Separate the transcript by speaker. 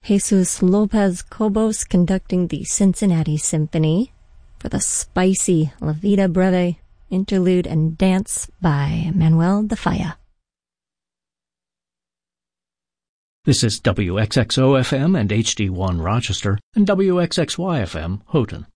Speaker 1: Jesus Lopez Cobos conducting the Cincinnati Symphony for the spicy La Vida Breve interlude and dance by Manuel de Falla.
Speaker 2: This is WXXO-FM and HD1 Rochester and WXXY-FM Houghton.